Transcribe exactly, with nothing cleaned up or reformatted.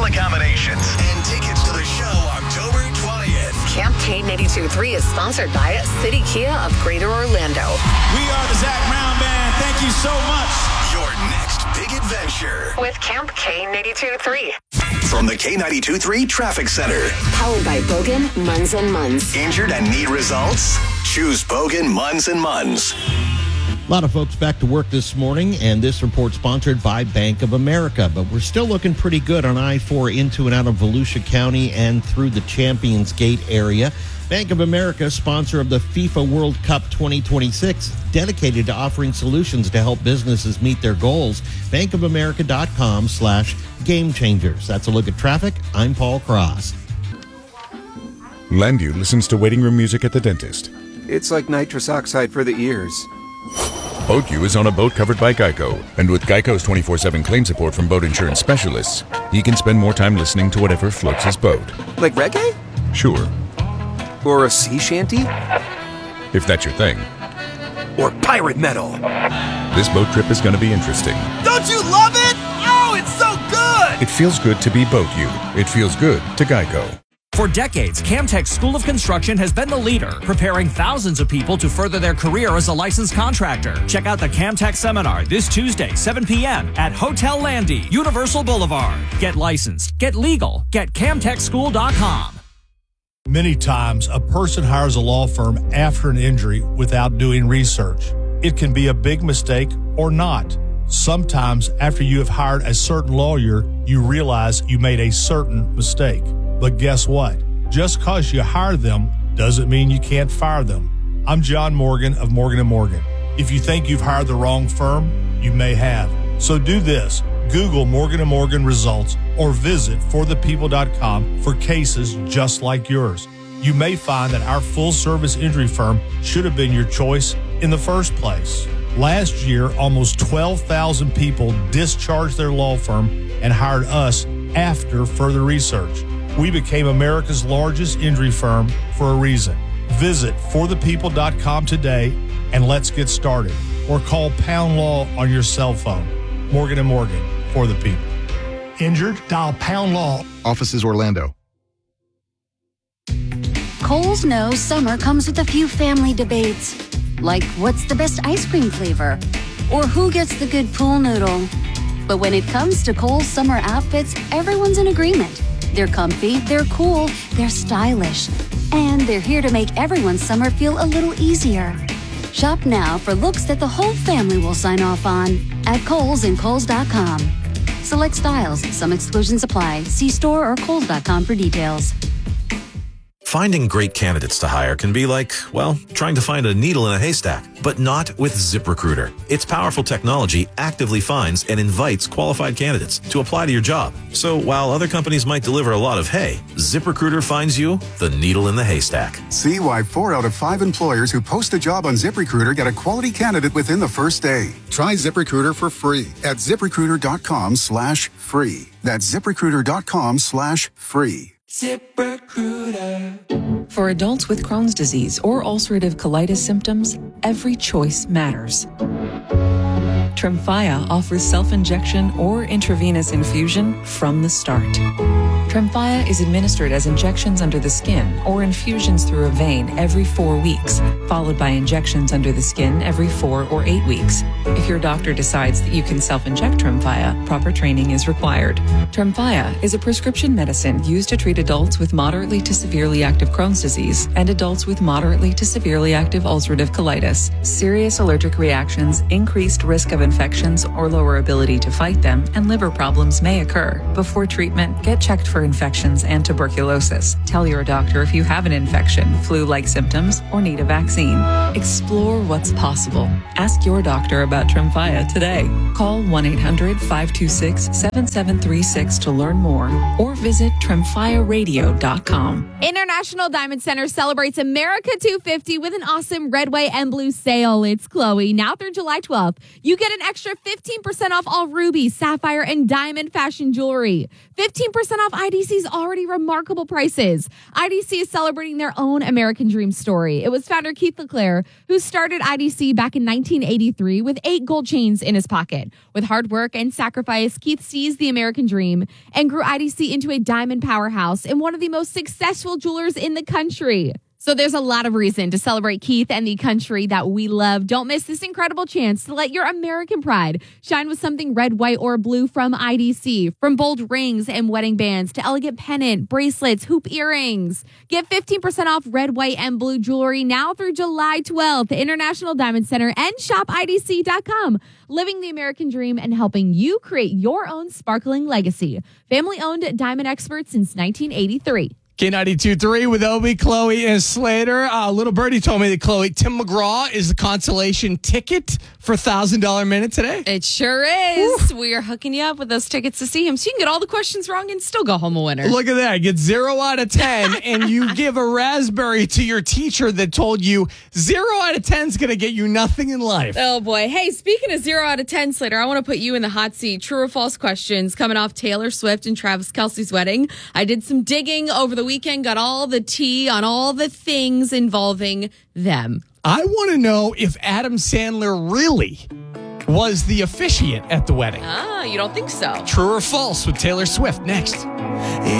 accommodations. And tickets to the show October twentieth. Camp K ninety-two point three is sponsored by City Kia of Greater Orlando. We are the Zach Brown Band. Thank you so much. Your next big adventure. With Camp K ninety-two point three. From the K ninety-two point three Traffic Center. Powered by Bogan, Munz and Munz. Injured and need results? Choose Bogan, Munz and Munz. A lot of folks back to work this morning, and this report sponsored by Bank of America. But we're still looking pretty good on I four into and out of Volusia County and through the Champions Gate area. Bank of America, sponsor of the FIFA World Cup twenty twenty-six, dedicated to offering solutions to help businesses meet their goals. bankofamerica.com slash game changers. That's a look at traffic. I'm Paul Cross. Landu listens to waiting room music at the dentist. It's like nitrous oxide for the ears. BoatU is on a boat covered by Geico, and with Geico's twenty-four seven claim support from boat insurance specialists, he can spend more time listening to whatever floats his boat. Like reggae? Sure. Or a sea shanty? If that's your thing. Or pirate metal? This boat trip is going to be interesting. Don't you love it? Oh, it's so good! It feels good to be BoatU. It feels good to Geico. For decades, Camtech School of Construction has been the leader, preparing thousands of people to further their career as a licensed contractor. Check out the Camtech Seminar this Tuesday, seven p.m. at Hotel Landy, Universal Boulevard. Get licensed, get legal, get camtech school dot com. Many times, a person hires a law firm after an injury without doing research. It can be a big mistake or not. Sometimes, after you have hired a certain lawyer, you realize you made a certain mistake. But guess what? Just because you hire them doesn't mean you can't fire them. I'm John Morgan of Morgan and Morgan. If you think you've hired the wrong firm, you may have. So do this. Google Morgan and Morgan results or visit for the people dot com for cases just like yours. You may find that our full-service injury firm should have been your choice in the first place. Last year, almost twelve thousand people discharged their law firm and hired us after further research. We became America's largest injury firm for a reason. Visit for the people dot com today and let's get started. Or call Pound Law on your cell phone. Morgan and Morgan, for the people. Injured? Dial Pound Law. Offices Orlando. Kohl's knows summer comes with a few family debates. Like, what's the best ice cream flavor? Or who gets the good pool noodle? But when it comes to Kohl's summer outfits, everyone's in agreement. They're comfy, they're cool, they're stylish, and they're here to make everyone's summer feel a little easier. Shop now for looks that the whole family will sign off on at Kohl's and Kohl's dot com. Select styles, some exclusions apply. See store or Kohl's dot com for details. Finding great candidates to hire can be like, well, trying to find a needle in a haystack, but not with ZipRecruiter. Its powerful technology actively finds and invites qualified candidates to apply to your job. So while other companies might deliver a lot of hay, ZipRecruiter finds you the needle in the haystack. See why four out of five employers who post a job on ZipRecruiter get a quality candidate within the first day. Try ZipRecruiter for free at ZipRecruiter.com slash free. That's ZipRecruiter.com slash free. ZipRecruiter. For adults with Crohn's disease or ulcerative colitis symptoms, every choice matters. Tremfya offers self-injection or intravenous infusion from the start. Tremfya is administered as injections under the skin or infusions through a vein every four weeks, followed by injections under the skin every four or eight weeks. If your doctor decides that you can self-inject Tremfya, proper training is required. Tremfya is a prescription medicine used to treat adults with moderately to severely active Crohn's disease and adults with moderately to severely active ulcerative colitis. Serious allergic reactions, increased risk of infections or lower ability to fight them, and liver problems may occur. Before treatment, get checked for infections and tuberculosis. Tell your doctor if you have an infection, flu-like symptoms, or need a vaccine. Explore what's possible. Ask your doctor about Tremfya today. Call one eight hundred five two six seven seven three six to learn more or visit tremfya radio dot com. International Diamond Center celebrates America two fifty with an awesome red, white, and blue sale. It's Chloe. Now through July twelfth, you get an extra fifteen percent off all ruby, sapphire, and diamond fashion jewelry. fifteen percent off items I D C's already remarkable prices. I D C is celebrating their own American dream story. It was founder Keith LeClaire who started I D C back in nineteen eighty-three with eight gold chains in his pocket. With hard work and sacrifice, Keith seized the American dream and grew I D C into a diamond powerhouse and one of the most successful jewelers in the country. So there's a lot of reason to celebrate Keith and the country that we love. Don't miss this incredible chance to let your American pride shine with something red, white, or blue from I D C. From bold rings and wedding bands to elegant pennant, bracelets, hoop earrings. Get fifteen percent off red, white, and blue jewelry now through July twelfth at International Diamond Center and shop I D C dot com. Living the American dream and helping you create your own sparkling legacy. Family-owned diamond expert since nineteen eighty-three. K ninety-two point three with Obi, Chloe, and Slater. Uh, little birdie told me that, Chloe, Tim McGraw is the consolation ticket for one thousand dollars minute today. It sure is. Woo. We are hooking you up with those tickets to see him so you can get all the questions wrong and still go home a winner. Look at that. Get zero out of ten, and you give a raspberry to your teacher that told you zero out of ten is going to get you nothing in life. Oh, boy. Hey, speaking of zero out of ten, Slater, I want to put you in the hot seat. True or false questions coming off Taylor Swift and Travis Kelce's wedding. I did some digging over the weekend, got all the tea on all the things involving them. I want to know if Adam Sandler really was the officiant at the wedding. Ah, you don't think so? True or false with Taylor Swift next.